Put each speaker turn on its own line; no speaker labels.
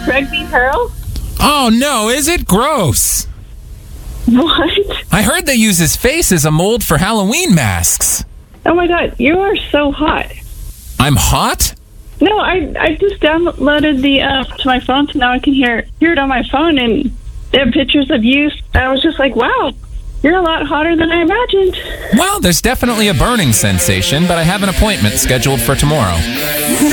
Greg B. Pearl?
Oh, no, is it? Gross.
What?
I heard they use his face as a mold for Halloween masks.
Oh my god, you are so hot.
I'm hot?
No, I just downloaded the app to my phone, so now I can hear it on my phone, and they have pictures of you. I was just like, wow, you're a lot hotter than I imagined.
Well, there's definitely a burning sensation, but I have an appointment scheduled for tomorrow.